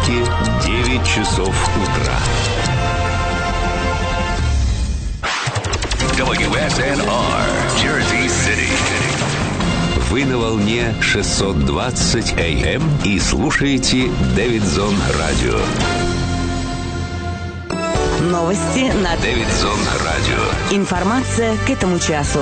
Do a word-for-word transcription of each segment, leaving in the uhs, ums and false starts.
Америки девять часов утра. дабл ю эс эн ар, Jersey City. Вы на волне шестьсот двадцать эй эм и слушаете Дэвидсон Радио. Новости на Дэвидсон Радио. Информация к этому часу.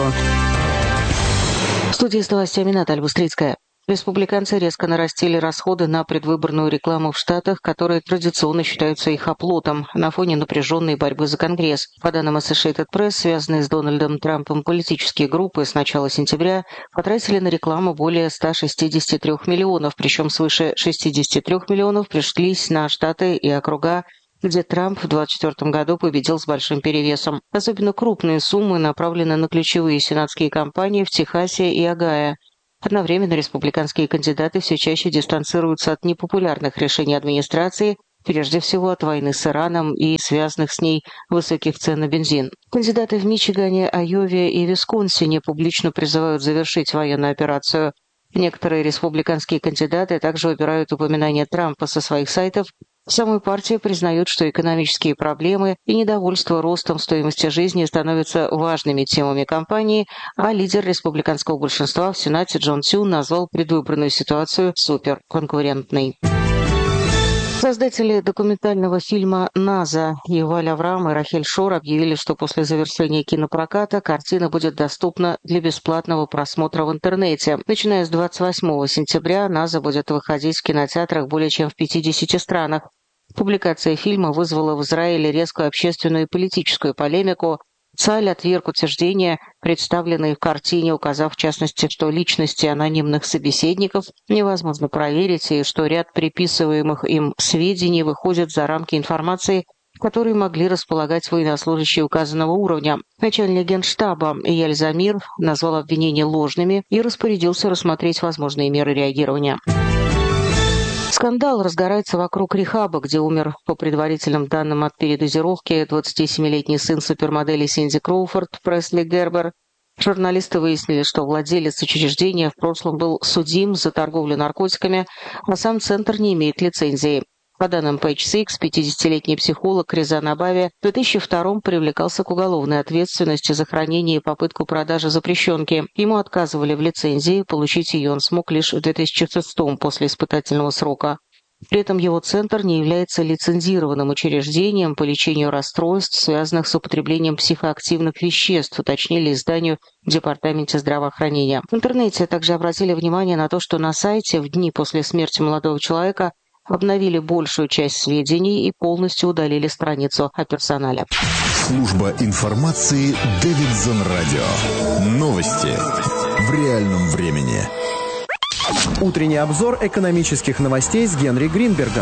В студии с новостями Наталья Бустрицкая. Республиканцы резко нарастили расходы на предвыборную рекламу в Штатах, которые традиционно считаются их оплотом на фоне напряженной борьбы за Конгресс. По данным Associated Press, связанные с Дональдом Трампом политические группы с начала сентября потратили на рекламу более ста шестидесяти трёх миллионов, причем свыше шестидесяти трёх миллионов пришлись на штаты и округа, где Трамп в двадцать четвёртом году победил с большим перевесом. Особенно крупные суммы направлены на ключевые сенатские кампании в Техасе и Огайо. Одновременно республиканские кандидаты все чаще дистанцируются от непопулярных решений администрации, прежде всего от войны с Ираном и связанных с ней высоких цен на бензин. Кандидаты в Мичигане, Айове и Висконсине публично призывают завершить военную операцию. Некоторые республиканские кандидаты также убирают упоминания Трампа со своих сайтов. В самой партии признают, что экономические проблемы и недовольство ростом стоимости жизни становятся важными темами кампании, а лидер республиканского большинства в Сенате Джон Тюн назвал предвыборную ситуацию суперконкурентной. Создатели документального фильма «Наза» Юваль Авраам и Рахель Шор объявили, что после завершения кинопроката картина будет доступна для бесплатного просмотра в интернете. Начиная с двадцать восьмого сентября «Наза» будет выходить в кинотеатрах более чем в пятидесяти странах. Публикация фильма вызвала в Израиле резкую общественную и политическую полемику. Цаль отверг утверждения, представленные в картине, указав в частности, что личности анонимных собеседников невозможно проверить и что ряд приписываемых им сведений выходит за рамки информации, которые могли располагать военнослужащие указанного уровня. Начальник Генштаба Эяль Замир назвал обвинения ложными и распорядился рассмотреть возможные меры реагирования. Скандал разгорается вокруг рехаба, где умер, по предварительным данным от передозировки, двадцатисемилетний сын супермодели Синди Кроуфорд Пресли Гербер. Журналисты выяснили, что владелец учреждения в прошлом был судим за торговлю наркотиками, а сам центр не имеет лицензии. По данным Page Six, пятидесятилетний психолог Резан Абави в две тысячи втором привлекался к уголовной ответственности за хранение и попытку продажи запрещенки. Ему отказывали в лицензии, получить ее он смог лишь в две тысячи шестом после испытательного срока. При этом его центр не является лицензированным учреждением по лечению расстройств, связанных с употреблением психоактивных веществ, уточнили изданию в Департаменте здравоохранения. В интернете также обратили внимание на то, что на сайте в дни после смерти молодого человека обновили большую часть сведений и полностью удалили страницу о персонале. Служба информации Дэвидсон Радио. Новости в реальном времени. Утренний обзор экономических новостей с Генри Гринбергом.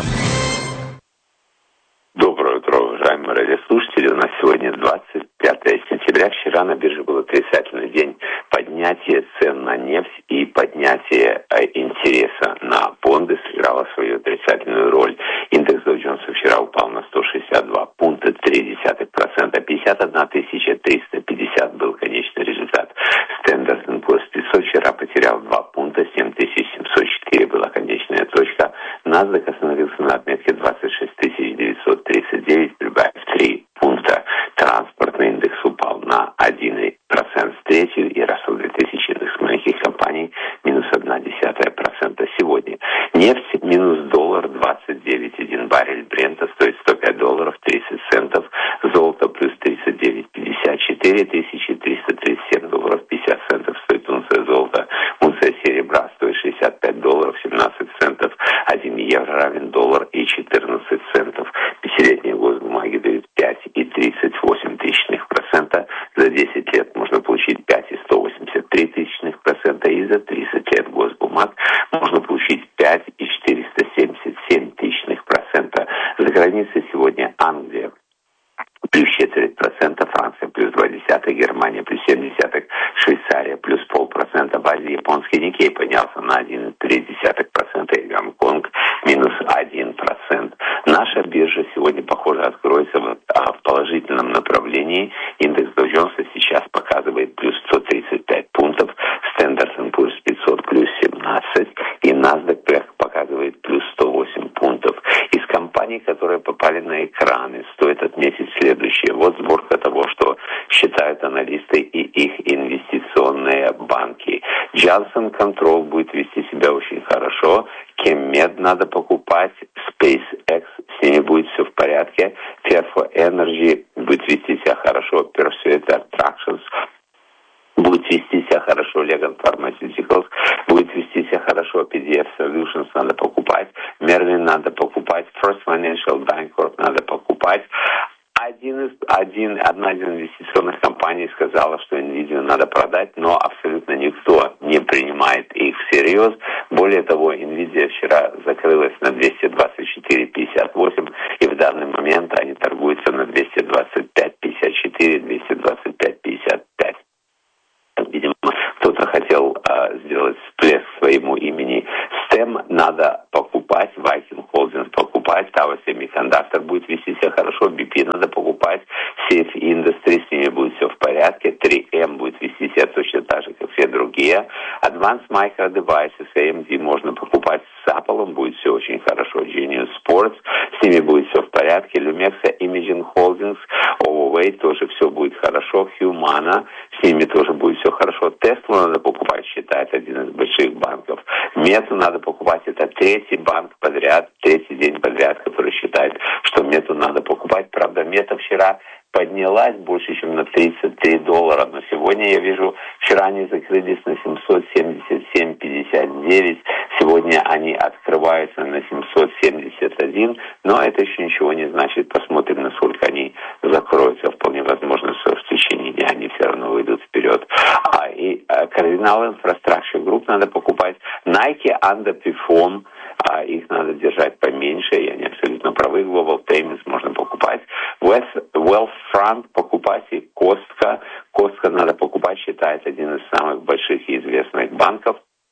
Доброе утро, уважаемые радиослушатели. У нас сегодня двадцать пятое сентября. Вчера на бирже был отрицательный день. Поднятие цен на нефть и поднятие э, интереса на бонды сыграло свою отрицательную роль. Индекс Доу Джонса вчера упал на сто шестьдесят два пункта три десятых процента. пятьдесят одна тысяча триста пятьдесят был конечный результат. Standard энд Poor's пятьсот вчера потерял два пункта, семь тысяч семьсот четыре была конечная точка. NASDAQ остановился на отметке двадцать шесть тысяч девятьсот тридцать девять, прибавив три пункта. Транспортный индекс упал на один процент с третью и Russell две тысячи индекс маленьких компаний минус одна десятая процента сегодня. Нефть минус доллар двадцать девять целых один баррель Брента стоит сто пять долларов тридцать центов. Золото плюс тридцать девять пятьдесят четыре тысячи триста тридцать семь долларов пятьдесят центов стоит унция золота. Унция серебра стоит шестьдесят пять долларов семнадцать центов. один евро равен доллар и четырнадцать центов. Пятилетние госбумаги дают пять и тридцать восемь тысячных процента. За десять лет можно получить пять и сто восемьдесят три тысячных процента. И за тридцать лет госбумаг можно получить пять и четыреста семьдесят семь тысячных процента. За границей сегодня Англия плюс четверть процента, Франция плюс два десятых, Германия плюс семь десятых, Швейцария плюс полпроцента, в Азии японский Никей поднялся на один и три десятых процента и Гонконг минус один процент. Наша биржа сегодня, похоже, откроется в, а, в положительном направлении. Индекс Доу Джонса сейчас показывает плюс сто тридцать пять пунктов, Standard энд Poor's пятьсот плюс семнадцать и NASDAQ показывает плюс сто восемь пунктов. Из компаний, которые попали на экраны. Стоит отметить следующее. Вот сборка того, что считают аналисты и их инвестиционные банки. Johnson Control будет вести себя очень хорошо. Chemed надо покупать. SpaceX, с ними будет все в порядке. Fairfax Energy будет вести себя хорошо. Pursuit Attractions будет вести себя хорошо. Legan Pharmaceuticals будет вести себя хорошо. пи ди эф Solutions надо покупать. Merlin надо покупать. First Financial Bancorp надо покупать. Один из, один, одна из инвестиционных компаний сказала, что NVIDIA надо продать, но абсолютно никто не принимает их всерьез. Более того, NVIDIA вчера закрылась на двести двадцать четыре пятьдесят восемь, и в данный момент они торгуются на двести двадцать пять пятьдесят четыре, двести двадцать пять пятьдесят пять. Видимо, кто-то хотел а, сделать всплеск своему имени. Стэм надо покупать, Viking Holdings покупать, Tower Semiconductor будет вести себя хорошо, би пи надо покупать, Safe Industries, с ними будет все в порядке, три эм будет вести себя точно так же, как все другие. Advanced Micro Devices, эй эм ди можно покупать, с Apple будет все очень хорошо, Genius Sports, с ними будет все в порядке, Lumexa Imaging Holdings, Overweight тоже все будет хорошо, Humana, с ними тоже будет все хорошо. Tesla надо покупать, считает один из больших банков. Мету надо покупать, это третий банк подряд, третий день подряд, который считает, что Мету надо покупать. Правда, Мета вчера поднялась больше, чем на тридцать три доллара, но сегодня я вижу, вчера они закрылись на семьсот семьдесят семь пятьдесят девять, сегодня они открываются на семьсот семьдесят один, но это еще ничего не значит, посмотрим, насколько они закроются, вполне возможно, что в течение дня они все равно выйдут вперед. А, и а, Cardinal Infrastructure Group надо покупать, Nike Underperform, а их надо держать поменьше, и они абсолютно правы. Global Payments можно покупать. Wealthfront покупать и Costco. Costco надо покупать, считается один из самых больших и известных банков.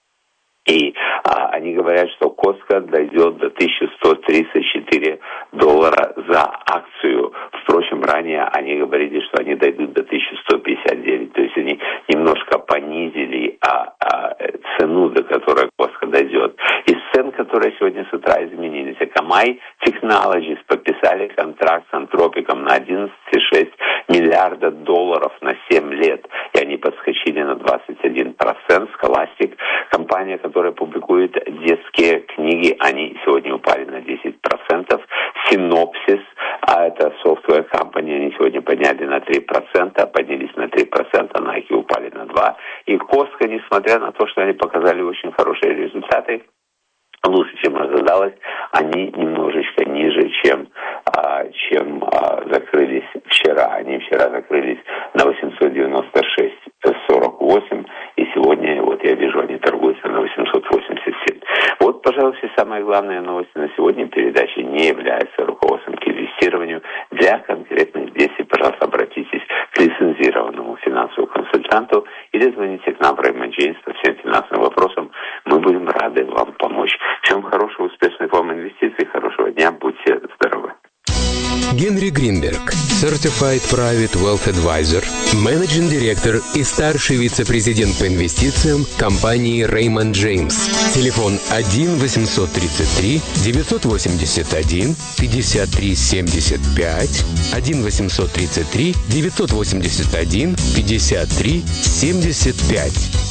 И а, они говорят, что Costco дойдет до тысяча сто тридцать четыре доллара за акцию. Впрочем, ранее они говорили, что они дойдут до тысяча сто пятьдесят девять. То есть они немножко понизили а, а, цену, до которой Costco дойдет. Из цен, которые сегодня с утра изменились, Akamai Technologies подписали контракт с Антропиком на одиннадцать целых шесть десятых миллиарда долларов на семь лет. И они подскочили на двадцать один процент. Scholastic, компания, которая публикует детские книги, они сегодня упали на десять процентов. Synopsys, а это software company, они сегодня подняли на три процента, поднялись на три процента, Nike упали на два процента. И Costco, несмотря на то, что они показали очень хорошие результаты, лучше, чем ожидалось, они немножечко ниже, чем, а, чем а, закрылись вчера. Они вчера закрылись на восемьсот девяносто шесть сорок восемь, и сегодня, вот я вижу, они торгуются на восемьсот восемьдесят семь. Вот, пожалуй, все самые главные новости на сегодня. Передача не является руководством к инвестированию. Для конкретных действий, пожалуйста, обратитесь к лицензированному финансовому консультанту или звоните к нам в Raymond James по всем финансовым вопросам. Мы будем рады вам помочь. Всем хорошего, успешных вам инвестиций, хорошего дня, будьте здоровы. Генри Гринберг, Certified Private Wealth Advisor, менеджинг директор и старший вице-президент по инвестициям компании Raymond James. Телефон один восемьсот тридцать три девятьсот восемьдесят один пятьдесят три семьдесят пять, один восемьсот тридцать три девятьсот восемьдесят один пятьдесят три семьдесят пять.